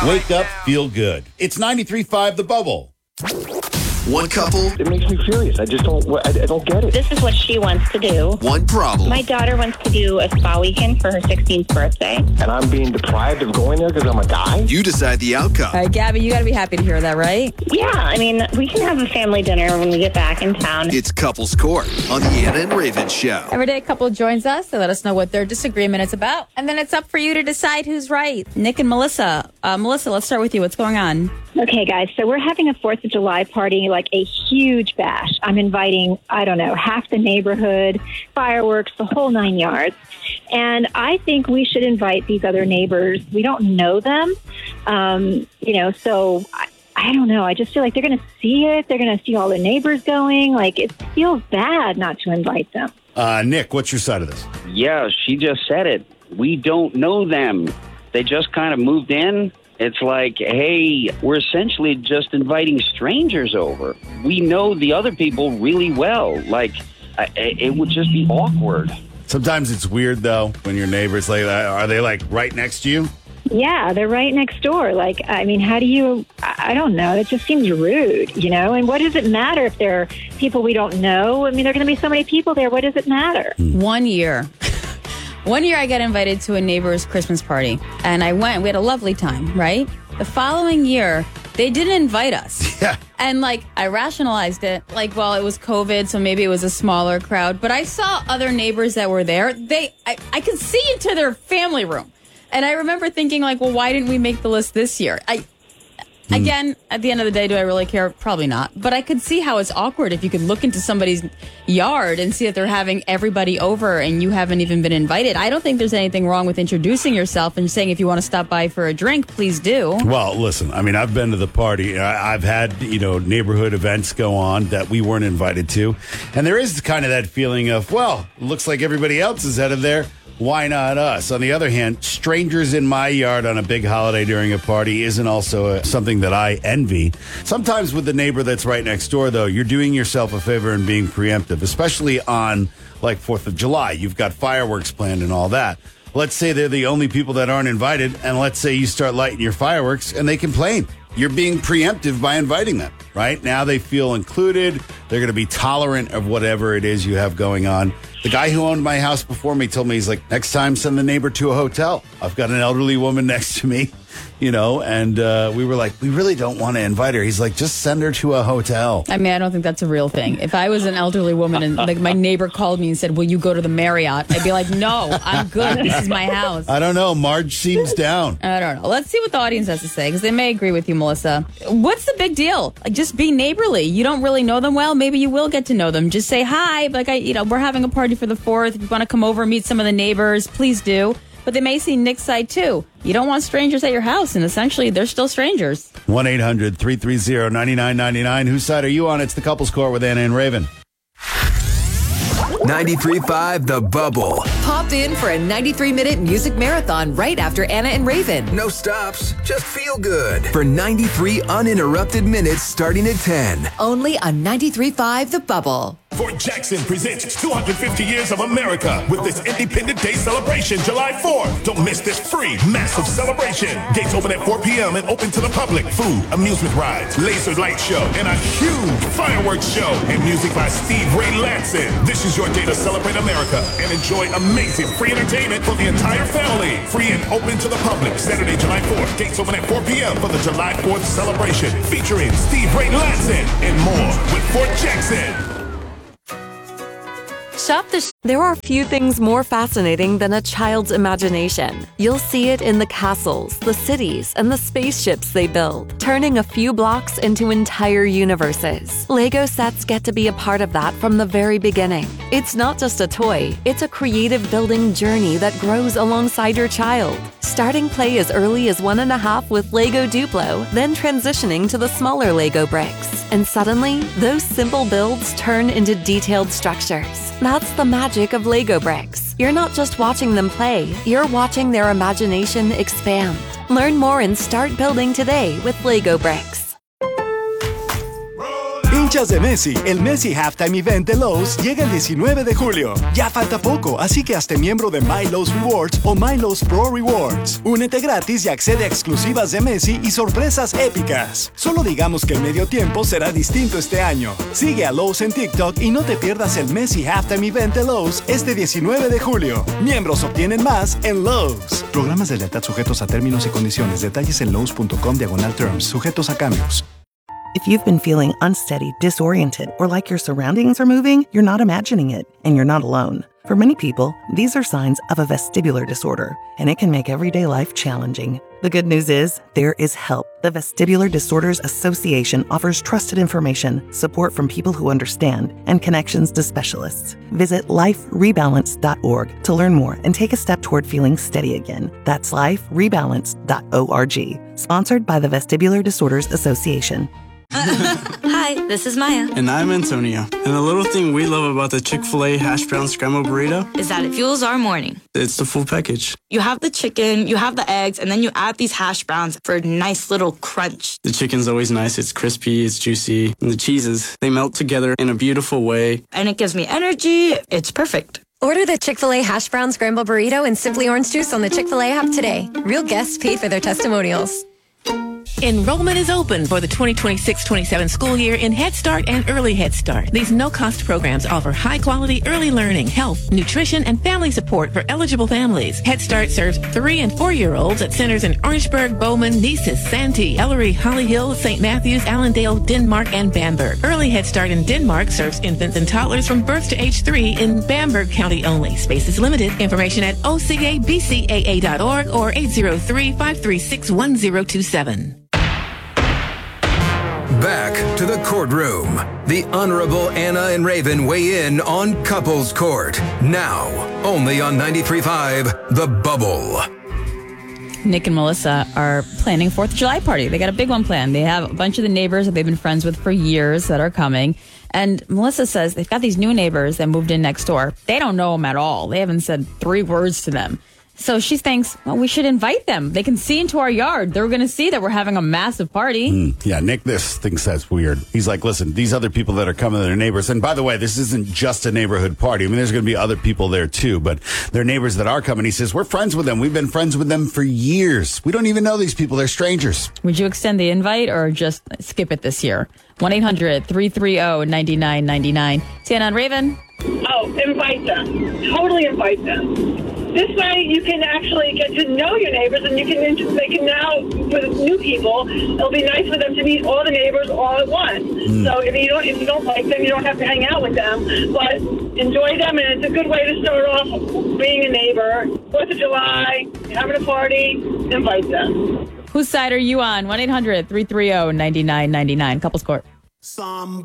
Wake up, feel good. It's 93.5 The Bubble. One couple. It makes me furious. I don't get it. This is what she wants to do. One problem. My daughter wants to do a spa weekend for her 16th birthday. And I'm being deprived of going there because I'm a guy? You decide the outcome. All right, Gabby, you got to be happy to hear that, right? Yeah, I mean, we can have a family dinner when we get back in town. It's Couples Court on the Anna and Raven Show. Every day a couple joins us to let us know what their disagreement is about. And then it's up for you to decide who's right. Nick and Melissa. Melissa, let's start with you. What's going on? Okay, guys, so we're having a 4th of July party, like a huge bash. I'm inviting, I don't know, half the neighborhood, fireworks, the whole 9 yards. And I think we should invite these other neighbors. We don't know them, so I don't know. I just feel like they're going to see it. They're going to see all the neighbors going. Like, it feels bad not to invite them. Nick, what's your side of this? Yeah, she just said it. We don't know them. They just kind of moved in. It's like, hey, we're essentially just inviting strangers over. We know the other people really well. Like, it would just be awkward. Sometimes it's weird, though, when your neighbors, like, are they, like, right next to you? Yeah, they're right next door. Like, I mean, how do you, I don't know. It just seems rude, And what does it matter if they're people we don't know? I mean, there are going to be so many people there. What does it matter? 1 year. 1 year I got invited to a neighbor's Christmas party, and I went. We had a lovely time, right? The following year, they didn't invite us. Yeah. And, I rationalized it. Well, it was COVID, so maybe it was a smaller crowd. But I saw other neighbors that were there. I could see into their family room. And I remember thinking, well, why didn't we make the list this year? Again, at the end of the day, do I really care? Probably not. But I could see how it's awkward if you could look into somebody's yard and see that they're having everybody over and you haven't even been invited. I don't think there's anything wrong with introducing yourself and saying if you want to stop by for a drink, please do. Well, listen, I mean, I've been to the party. I've had, neighborhood events go on that we weren't invited to. And there is kind of that feeling of, well, looks like everybody else is out of there. Why not us? On the other hand, strangers in my yard on a big holiday during a party isn't also something that I envy. Sometimes with the neighbor that's right next door, though, you're doing yourself a favor and being preemptive, especially on 4th of July. You've got fireworks planned and all that. Let's say they're the only people that aren't invited, and let's say you start lighting your fireworks and they complain. You're being preemptive by inviting them, right? Now they feel included. They're going to be tolerant of whatever it is you have going on. The guy who owned my house before me told me, he's like, next time send the neighbor to a hotel. I've got an elderly woman next to me, and we were like, we really don't want to invite her. He's like, just send her to a hotel. I mean, I don't think that's a real thing. If I was an elderly woman and my neighbor called me and said, will you go to the Marriott? I'd be like, no, I'm good. This is my house. I don't know. Marge seems down. I don't know. Let's see what the audience has to say, because they may agree with you, Melissa. What's the big deal? Just be neighborly. You don't really know them well. Maybe you will get to know them. Just say hi. We're having a party for the 4th. If you want to come over and meet some of the neighbors, please do. But they may see Nick's side, too. You don't want strangers at your house, and essentially, they're still strangers. 1-800-330-9999. Whose side are you on? It's the Couples Court with Anna and Raven. 93.5 The Bubble. Pop in for a 93-minute music marathon right after Anna and Raven. No stops, just feel good. For 93 uninterrupted minutes starting at 10. Only on 93.5 The Bubble. Fort Jackson presents 250 years of America with this Independence Day celebration, July 4th. Don't miss this free, massive celebration. Gates open at 4 p.m. and open to the public. Food, amusement rides, laser light show, and a huge fireworks show. And music by Steve Ray Latson. This is your day to celebrate America and enjoy amazing free entertainment for the entire family. Free and open to the public. Saturday, July 4th. Gates open at 4 p.m. for the July 4th celebration. Featuring Steve Ray Latson and more with Fort Jackson. Shop the There are few things more fascinating than a child's imagination. You'll see it in the castles, the cities, and the spaceships they build, turning a few blocks into entire universes. Lego sets get to be a part of that from the very beginning. It's not just a toy, it's a creative building journey that grows alongside your child. Starting play as early as 1.5 with Lego Duplo, then transitioning to the smaller Lego bricks. And suddenly, those simple builds turn into detailed structures. That's the magic of Lego bricks. You're not just watching them play, you're watching their imagination expand. Learn more and start building today with Lego bricks. Hinchas de Messi, el Messi Halftime Event de Lowe's llega el 19 de julio. Ya falta poco, así que hazte miembro de My Lowe's Rewards o My Lowe's Pro Rewards. Únete gratis y accede a exclusivas de Messi y sorpresas épicas. Solo digamos que el medio tiempo será distinto este año. Sigue a Lowe's en TikTok y no te pierdas el Messi Halftime Event de Lowe's este 19 de julio. Miembros obtienen más en Lowe's. Programas de lealtad sujetos a términos y condiciones. Detalles en lowes.com/terms. Sujetos a cambios. If you've been feeling unsteady, disoriented, or like your surroundings are moving, you're not imagining it, and you're not alone. For many people, these are signs of a vestibular disorder, and it can make everyday life challenging. The good news is, there is help. The Vestibular Disorders Association offers trusted information, support from people who understand, and connections to specialists. Visit liferebalance.org to learn more and take a step toward feeling steady again. That's liferebalance.org. Sponsored by the Vestibular Disorders Association. Hi, this is Maya. And I'm Antonio. And the little thing we love about the Chick-fil-A hash brown scrambled burrito is that it fuels our morning. It's the full package. You have the chicken, you have the eggs, and then you add these hash browns for a nice little crunch. The chicken's always nice. It's crispy, it's juicy. And the cheeses, they melt together in a beautiful way. And it gives me energy. It's perfect. Order the Chick-fil-A hash brown scrambled burrito and Simply Orange Juice on the Chick-fil-A app today. Real guests paid for their testimonials. Enrollment is open for the 2026-27 school year in Head Start and Early Head Start. These no-cost programs offer high-quality early learning, health, nutrition, and family support for eligible families. Head Start serves 3- and 4-year-olds at centers in Orangeburg, Bowman, Neesis, Santee, Ellery, Holly Hill, St. Matthews, Allendale, Denmark, and Bamberg. Early Head Start in Denmark serves infants and toddlers from birth to age 3 in Bamberg County only. Space is limited. Information at ocabcaa.org or 803-536-1027. Back to the courtroom. The Honorable Anna and Raven weigh in on Couples Court. Now, only on 93.5 The Bubble. Nick and Melissa are planning 4th of July party. They got a big one planned. They have a bunch of the neighbors that they've been friends with for years that are coming. And Melissa says they've got these new neighbors that moved in next door. They don't know them at all. They haven't said 3 words to them. So she thinks, well, we should invite them. They can see into our yard. They're going to see that we're having a massive party. Yeah, Nick thinks that's weird. He's like, listen, these other people that are coming, they're neighbors. And by the way, this isn't just a neighborhood party. I mean, there's going to be other people there too, but they're neighbors that are coming. He says, we're friends with them. We've been friends with them for years. We don't even know these people. They're strangers. Would you extend the invite or just skip it this year? 1-800-330-9999. Sienna and Raven. Oh, invite them. Totally invite them. This way you can actually get to know your neighbors, and they can now, with new people, it'll be nice for them to meet all the neighbors all at once. So if you don't like them, you don't have to hang out with them, but enjoy them, and it's a good way to start off being a neighbor. 4th of July, having a party, invite them. Whose side are you on? 1-800-330-9999. Couples Court.